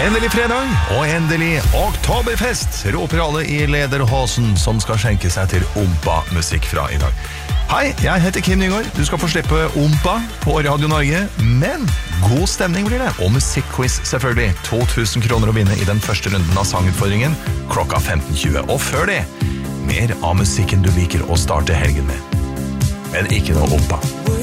Endelig fredag, og endelig oktoberfest, roper alle i lederhosen som skal skjenke seg til Ompa-musikk fra i dag. Hei, jeg heter Kim Nygaard, du skal få slippe Ompa på Radio Norge, men god stemning blir det, og musikkquiz selvfølgelig. 2000 kroner å vinne i den første runden av sangutfordringen klokka 15.20. Og før det, mer av musikken du liker å starte helgen med. Men ikke noe Ompa.